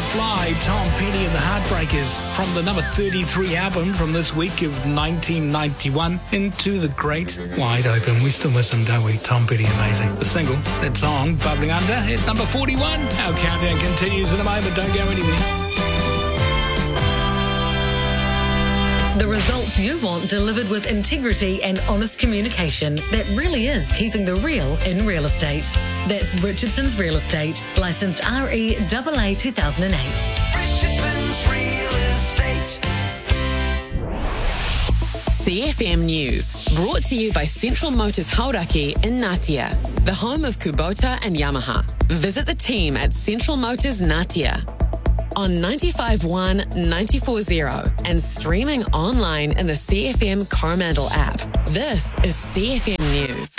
Fly, Tom Petty and the Heartbreakers, from the number 33 album from this week of 1991 into the great Wide Open. We still miss him, don't we? Tom Petty, amazing. The single, that song, Bubbling Under, at number 41. Our countdown continues in a moment. Don't go anywhere. The results you want delivered with integrity and honest communication that really is keeping the real in real estate. That's Richardson's Real Estate, licensed REAA 2008. Richardson's Real Estate. CFM News, brought to you by Central Motors Hauraki in Ngatea, the home of Kubota and Yamaha. Visit the team at Central Motors Ngatea on 95.1, 94.0 and streaming online in the CFM Coromandel app. This is CFM News.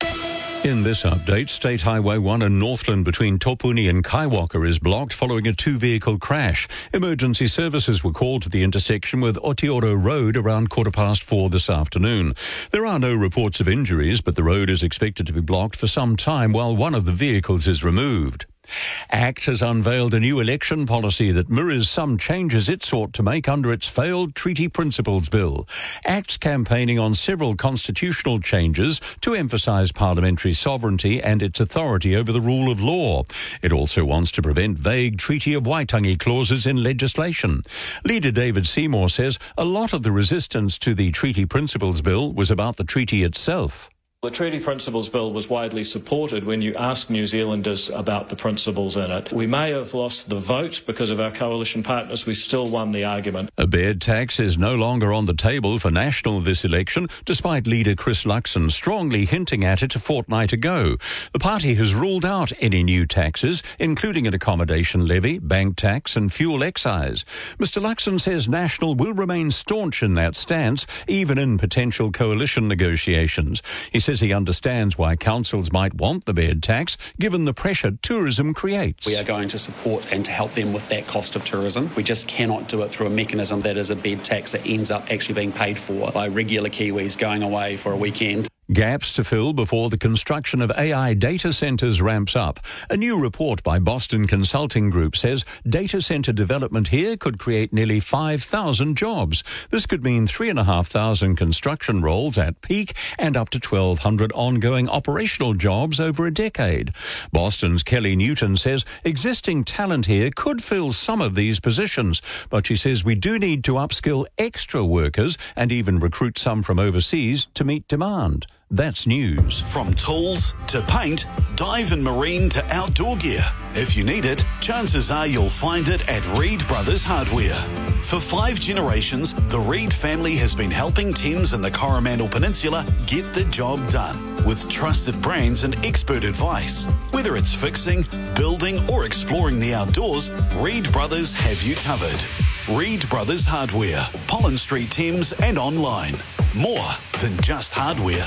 In this update, State Highway 1 in Northland between Topuni and Kaiwaka is blocked following a two-vehicle crash. Emergency services were called to the intersection with Otioro Road around 4:15 this afternoon. There are no reports of injuries, but the road is expected to be blocked for some time while one of the vehicles is removed. ACT has unveiled a new election policy that mirrors some changes it sought to make under its failed Treaty Principles Bill. ACT's campaigning on several constitutional changes to emphasise parliamentary sovereignty and its authority over the rule of law. It also wants to prevent vague Treaty of Waitangi clauses in legislation. Leader David Seymour says a lot of the resistance to the Treaty Principles Bill was about the treaty itself. The Treaty Principles Bill was widely supported when you ask New Zealanders about the principles in it. We may have lost the vote because of our coalition partners. We still won the argument. A bed tax is no longer on the table for National this election, despite leader Chris Luxon strongly hinting at it a fortnight ago. The party has ruled out any new taxes, including an accommodation levy, bank tax and fuel excise. Mr Luxon says National will remain staunch in that stance, even in potential coalition negotiations. He says he understands why councils might want the bed tax, given the pressure tourism creates. We are going to support and to help them with that cost of tourism. We just cannot do it through a mechanism that is a bed tax that ends up actually being paid for by regular Kiwis going away for a weekend. Gaps to fill before the construction of AI data centres ramps up. A new report by Boston Consulting Group says data centre development here could create nearly 5,000 jobs. This could mean 3,500 construction roles at peak and up to 1,200 ongoing operational jobs over a decade. Boston's Kelly Newton says existing talent here could fill some of these positions, but she says we do need to upskill extra workers and even recruit some from overseas to meet demand. That's news. From tools to paint, dive and marine to outdoor gear. If you need it, chances are you'll find it at Reed Brothers Hardware. For 5 generations, the Reed family has been helping Thames and the Coromandel Peninsula get the job done with trusted brands and expert advice. Whether it's fixing, building or exploring the outdoors, Reed Brothers have you covered. Reed Brothers Hardware, Pollen Street, Thames and online. More than just hardware.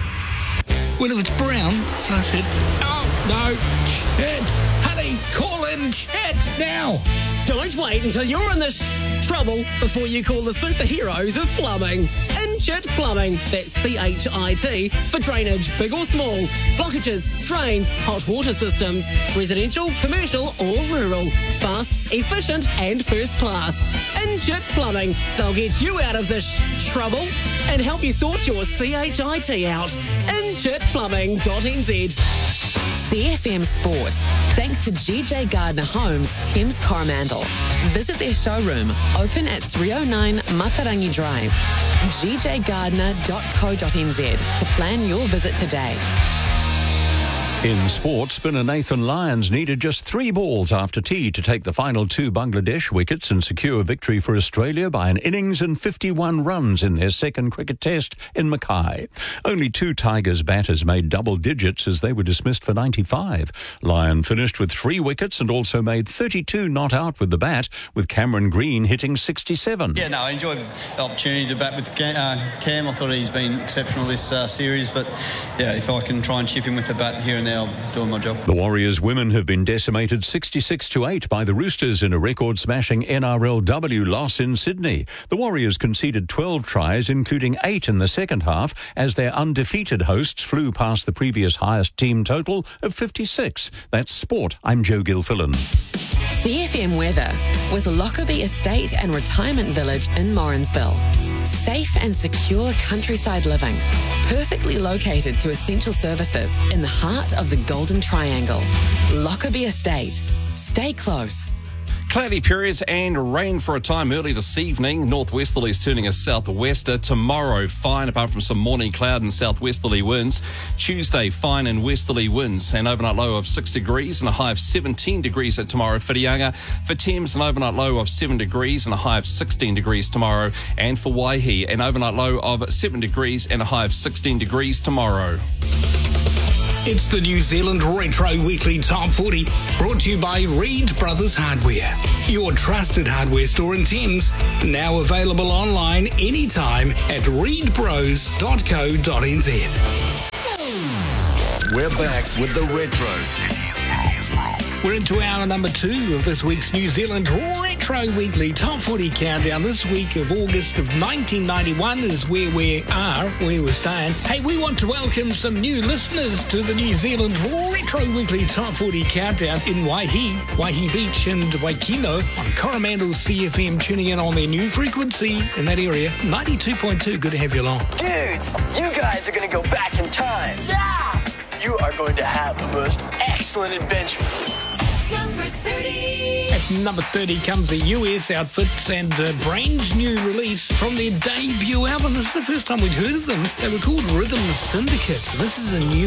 Well, if it's brown, flush it. Oh, no. Chet! Honey, call in Chet now. Don't wait until you're in this trouble before you call the superheroes of plumbing. Inchit Plumbing, that's CHIT, for drainage, big or small, blockages, drains, hot water systems, residential, commercial or rural. Fast, efficient and first class. Inchit Plumbing, they'll get you out of this trouble and help you sort your CHIT out. InchitPlumbing.nz. CFM Sport, thanks to GJ Gardner Homes, Thames Coromandel. Visit their showroom, open at 309 Matarangi Drive. gjgardner.co.nz to plan your visit today. In sport, spinner Nathan Lyons needed just 3 balls after tea to take the final 2 Bangladesh wickets and secure victory for Australia by an innings and 51 runs in their second cricket test in Mackay. Only 2 Tigers batters made double digits as they were dismissed for 95. Lyon finished with 3 wickets and also made 32 not out with the bat, with Cameron Green hitting 67. Yeah, no, I enjoyed the opportunity to bat with Cam. I thought he's been exceptional this series, but yeah, if I can try and chip him with the bat here and there, now doing my job. The Warriors women have been decimated 66-8 by the Roosters in a record-smashing NRLW loss in Sydney. The Warriors conceded 12 tries, including 8 in the second half, as their undefeated hosts flew past the previous highest team total of 56. That's sport. I'm Joe Gilfillan. CFM weather with Lockerbie Estate and Retirement Village in Morrinsville. Safe and secure countryside living, perfectly located to essential services in the heart of the Golden Triangle. Lockerbie Estate. Stay close. Cloudy periods and rain for a time early this evening. Northwesterlies turning a southwester. Tomorrow, fine apart from some morning cloud and southwesterly winds. Tuesday, fine and westerly winds. An overnight low of 6 degrees and a high of 17 degrees at tomorrow. Whitianga. For Thames, an overnight low of 7 degrees and a high of 16 degrees tomorrow. And for Waihi, an overnight low of 7 degrees and a high of 16 degrees tomorrow. It's the New Zealand Retro Weekly Top 40, brought to you by Reed Brothers Hardware, your trusted hardware store in Thames, now available online anytime at reedbros.co.nz. We're back with the Retro. We're into hour number 2 of this week's New Zealand Retro Weekly Top 40 Countdown. This week of August of 1991 is where we are, where we're staying. Hey, we want to welcome some new listeners to the New Zealand Retro Weekly Top 40 Countdown in Waihi Beach and Waikino on Coromandel CFM, tuning in on their new frequency in that area, 92.2. Good to have you along. Dudes, you guys are going to go back in time. Yeah! You are going to have the most excellent adventure. Number 30. At number 30 comes the US outfit and brand new release from their debut album. This is the first time we'd heard of them. They were called Rhythm Syndicate. This is a new